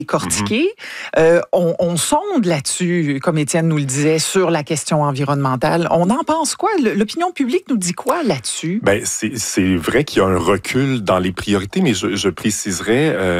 décortiqué. On sonde là-dessus, comme Étienne nous le disait, sur la question environnementale. On en pense quoi? L'opinion publique nous dit quoi là-dessus? Ben, c'est vrai qu'il y a un recul dans les priorités, mais je préciserais